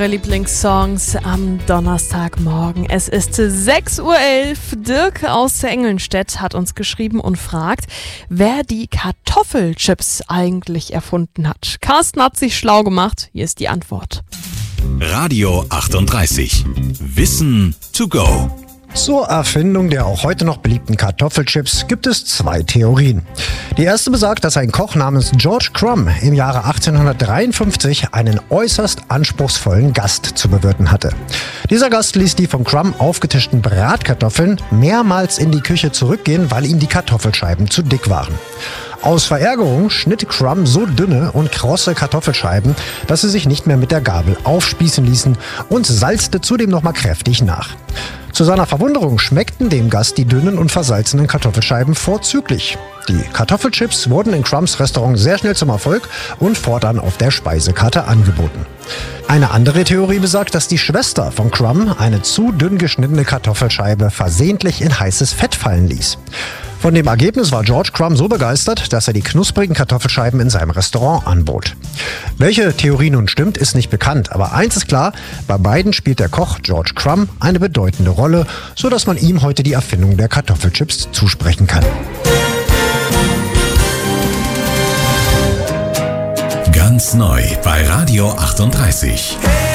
Lieblingssongs am Donnerstagmorgen. Es ist 6:11 Uhr. Dirk aus Engelnstedt hat uns geschrieben und fragt, wer die Kartoffelchips eigentlich erfunden hat. Carsten hat sich schlau gemacht. Hier ist die Antwort. Radio 38. Wissen to go. Zur Erfindung der auch heute noch beliebten Kartoffelchips gibt es zwei Theorien. Die erste besagt, dass ein Koch namens George Crumb im Jahre 1853 einen äußerst anspruchsvollen Gast zu bewirten hatte. Dieser Gast ließ die von Crumb aufgetischten Bratkartoffeln mehrmals in die Küche zurückgehen, weil ihm die Kartoffelscheiben zu dick waren. Aus Verärgerung schnitt Crumb so dünne und krosse Kartoffelscheiben, dass sie sich nicht mehr mit der Gabel aufspießen ließen und salzte zudem nochmal kräftig nach. Zu seiner Verwunderung schmeckten dem Gast die dünnen und versalzenen Kartoffelscheiben vorzüglich. Die Kartoffelchips wurden in Crumbs Restaurant sehr schnell zum Erfolg und fortan auf der Speisekarte angeboten. Eine andere Theorie besagt, dass die Schwester von Crumb eine zu dünn geschnittene Kartoffelscheibe versehentlich in heißes Fett fallen ließ. Von dem Ergebnis war George Crumb so begeistert, dass er die knusprigen Kartoffelscheiben in seinem Restaurant anbot. Welche Theorie nun stimmt, ist nicht bekannt, aber eins ist klar, bei beiden spielt der Koch George Crumb eine bedeutende Rolle, sodass man ihm heute die Erfindung der Kartoffelchips zusprechen kann. Ganz neu bei Radio 38.